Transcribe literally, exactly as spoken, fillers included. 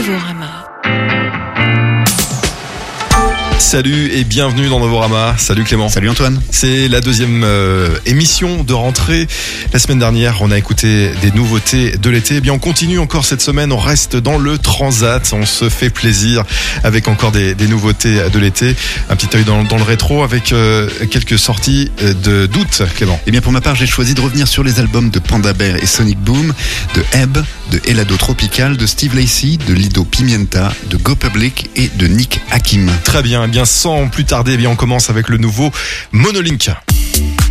Novorama. Salut et bienvenue dans Novorama. Salut Clément. Salut Antoine. C'est la deuxième euh, émission de rentrée. La semaine dernière, on a écouté des nouveautés de l'été. Eh bien, on continue encore cette semaine. On reste dans le transat. On se fait plaisir avec encore des, des nouveautés de l'été. Un petit œil dans, dans le rétro avec euh, quelques sorties de d'août, Clément. Eh bien, pour ma part, j'ai choisi de revenir sur les albums de Panda Bear et Sonic Boom, de Ebb, de Helado Tropical, de Steve Lacy, de Lido Pimienta, de Go Public et de Nick Hakim. Très bien. Eh bien, sans plus tarder, eh bien, on commence avec le nouveau Monolink.